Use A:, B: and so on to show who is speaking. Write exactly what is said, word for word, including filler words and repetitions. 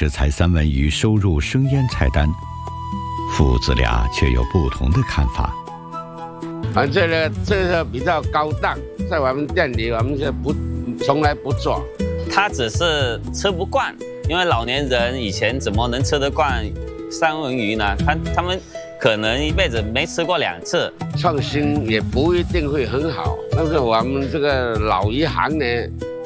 A: 食材三文鱼收入生腌菜单，父子俩却有不同的看法。
B: 啊，这个这个比较高档，在我们店里我们是不从来不做。
C: 他只是吃不惯，因为老年人以前怎么能吃得惯三文鱼呢？他他们可能一辈子没吃过两次。
B: 创新也不一定会很好，但是我们这个老一行呢，